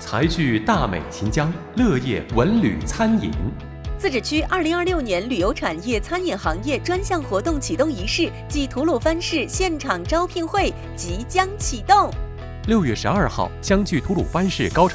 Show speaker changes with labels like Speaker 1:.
Speaker 1: 财聚大美秦江，乐业文旅餐饮。
Speaker 2: 自治区2026年旅游产业餐饮行业专项活动启动仪式暨吐鲁番市现场招聘会即将启动。
Speaker 1: 6月12号，相聚吐鲁番市高